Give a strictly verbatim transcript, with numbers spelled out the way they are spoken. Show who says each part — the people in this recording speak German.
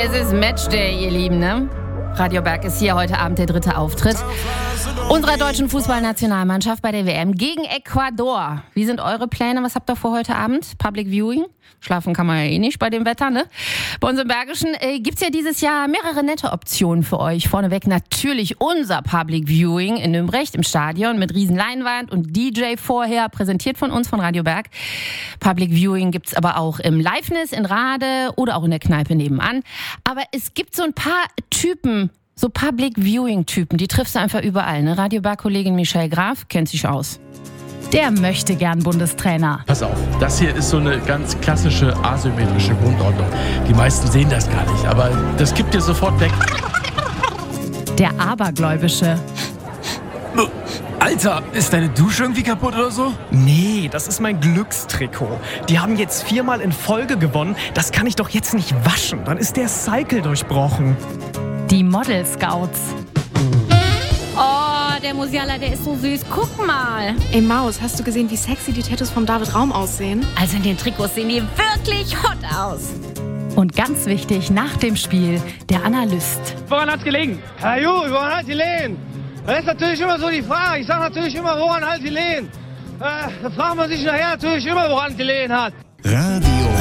Speaker 1: Es ist Matchday, ihr Lieben, ne? Radio Berg ist hier heute Abend der dritte Auftritt unserer deutschen Fußballnationalmannschaft bei der W M gegen Ecuador. Wie sind eure Pläne? Was habt ihr vor heute Abend? Public Viewing? Schlafen kann man ja eh nicht bei dem Wetter, ne? Bei uns im Bergischen äh, gibt's ja dieses Jahr mehrere nette Optionen für euch. Vorneweg natürlich unser Public Viewing in Nümbrecht im Stadion mit riesen Leinwand und D J vorher, präsentiert von uns, von Radio Berg. Public Viewing gibt's aber auch im Liveness in Rade oder auch in der Kneipe nebenan. Aber es gibt so ein paar Typen, so Public Viewing Typen, die triffst du einfach überall, ne? Radio Berg-Kollegin Michelle Graf kennt sich aus.
Speaker 2: Der möchte gern Bundestrainer.
Speaker 3: Pass auf, das hier ist so eine ganz klassische asymmetrische Grundordnung. Die meisten sehen das gar nicht, aber das kippt dir sofort weg.
Speaker 2: Der Abergläubische.
Speaker 4: Alter, ist deine Dusche irgendwie kaputt oder so?
Speaker 5: Nee, das ist mein Glückstrikot. Die haben jetzt viermal in Folge gewonnen. Das kann ich doch jetzt nicht waschen. Dann ist der Cycle durchbrochen.
Speaker 2: Die Model Scouts.
Speaker 6: Oh, der Musiala, der ist so süß. Guck mal.
Speaker 7: Ey Maus, hast du gesehen, wie sexy die Tattoos vom David Raum aussehen?
Speaker 6: Also in den Trikots sehen die wirklich hot aus.
Speaker 2: Und ganz wichtig, nach dem Spiel, der Analyst.
Speaker 8: Woran hat's gelegen? Herr Ju, woran hat die Lehen? Das ist natürlich immer so die Frage. Ich sage natürlich immer, woran hat die Lehen? Äh, da fragt man sich nachher natürlich immer, woran die Lehen hat.
Speaker 9: Radio